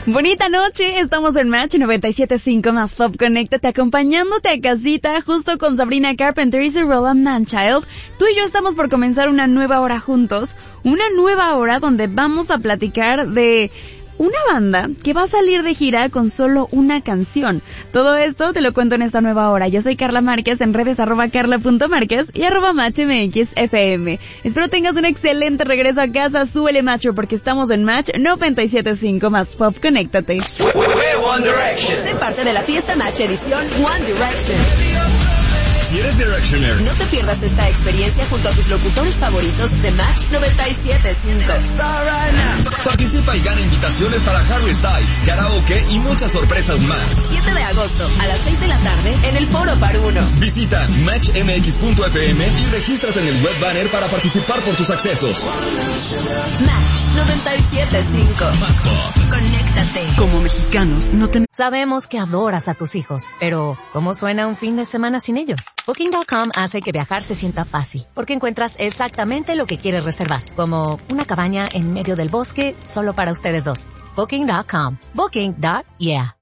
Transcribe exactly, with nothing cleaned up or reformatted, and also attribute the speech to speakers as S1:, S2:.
S1: Bonita noche, estamos en Match noventa y siete punto cinco más Pop. Conéctate, acompañándote a casita justo con Sabrina Carpenter y su Roland Manchild. Tú y yo estamos por comenzar una nueva hora juntos, una nueva hora donde vamos a platicar de una banda que va a salir de gira con solo una canción. Todo esto te lo cuento en esta nueva hora. Yo soy Carla Márquez, en redes arroba carla.márquez y arroba matchmxfm. Espero tengas un excelente regreso a casa. Súbele, macho, porque estamos en Match noventa y siete punto cinco más Pop. Conéctate.
S2: One Direction.
S3: Sé parte de la fiesta Match edición One Direction.
S2: Si eres Directioner,
S3: no te pierdas esta experiencia junto a tus locutores favoritos de Match noventa y siete punto cinco.
S2: Participa y gana invitaciones para Harry Styles, karaoke y muchas sorpresas más.
S3: siete de agosto a las seis de la tarde en el Foro Par Uno.
S2: Visita match m x punto f m y regístrate en el web banner para participar por tus accesos.
S3: Match noventa y siete punto cinco.
S2: Más Pop.
S3: Conéctate.
S4: Como mexicanos no tenemos...
S5: Sabemos que adoras a tus hijos, pero ¿cómo suena un fin de semana sin ellos? Booking punto com hace que viajar se sienta fácil, porque encuentras exactamente lo que quieres reservar, como una cabaña en medio del bosque solo para ustedes dos. Booking punto com. Booking. Yeah.